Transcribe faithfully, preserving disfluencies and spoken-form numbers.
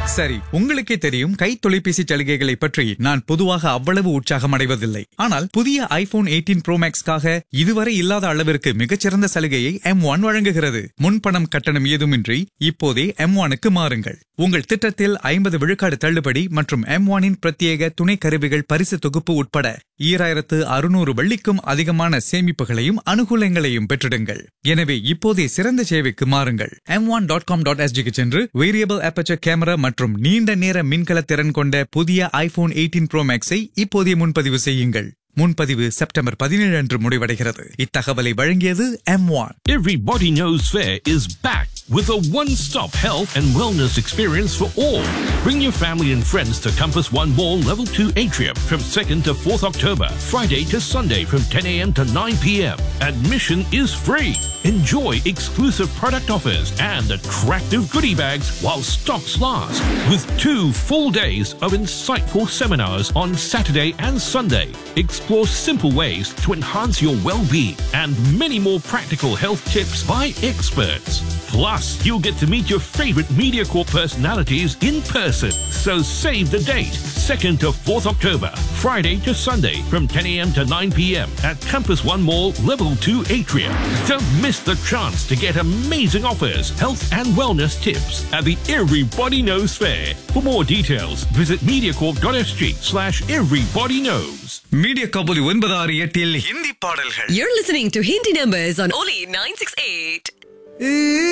சரி, உங்களுக்கே தெரியும், கை தொலைபேசி சலுகைகளை பற்றி நான் பொதுவாக அவ்வளவு உற்சாகம் அடைவதில்லை. ஆனால் புதிய ஐபோன் எயிட்டீன் ப்ரோ மேக்ஸ்க்காக இதுவரை இல்லாத அளவிற்கு மிகச்சிறந்த சலுகையை எம் ஒன் வழங்குகிறது. முன்பணம் கட்டணம் ஏதுமின்றி இப்போதே எம் ஒனுக்கு மாறுங்கள். உங்கள் திட்டத்தில் ஐம்பது விழுக்காடு தள்ளுபடி மற்றும் எம் ஒனின் பிரத்யேக துணை கருவிகள் பரிசு தொகுப்பு உட்பட ஈராயிரத்து அறுநூறு வெள்ளிக்கும் அதிகமான சேமிப்புகளையும் அனுகூலங்களையும் பெற்றிடுங்கள். எனவே இப்போதே சிறந்த சேவைக்கு மாறுங்கள். M one dot com dot எஸ்ஜிக்கு சென்று வேரியபிள் அப்பேச்சர் கேமரா மற்றும் நீண்ட நேர மின்கல திறன் கொண்ட புதிய ஐபோன் எயிட்டீன் ப்ரோ மேக்ஸை இப்போதே முன்பதிவு செய்யுங்கள். முன்பதிவு செப்டம்பர் பதினேழு அன்று முடிவடைகிறது. இத்தகவலை வழங்கியது M one. Everybody Knows Fair is back with a one-stop health and wellness experience for all. Bring your family and friends to Compass One Mall Level two Atrium from second to fourth October, Friday to Sunday from ten a m to nine p m. Admission is free. Enjoy exclusive product offers and attractive goodie bags while stocks last, with two full days of insightful seminars on Saturday and Sunday. Explore simple ways to enhance your well-being and many more practical health tips by experts. Plus, you'll get to meet your favorite MediaCorp personalities in person. So save the date, second to fourth October, Friday to Sunday from ten a m to nine p m at Compass One Mall Level two Atrium. Don't miss the chance to get amazing offers, health and wellness tips at the Everybody Knows Fair. For more details, visit mediacorp.sg slash everybody knows. Media கபோலி ஒன்பது ஆறு எட்டில் ஹிந்தி பாடல்கள். You're listening to Hindi Numbers on Oli nine six eight.